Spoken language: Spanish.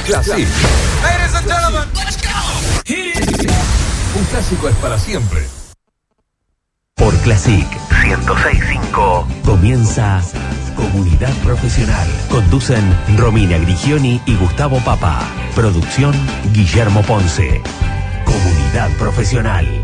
Classic. Ladies and gentlemen, let's go. Un clásico es para siempre. Por Classic 106.5 comienza Comunidad Profesional. Conducen Romina Grigioni y Gustavo Papa. Producción Guillermo Ponce. Comunidad Profesional.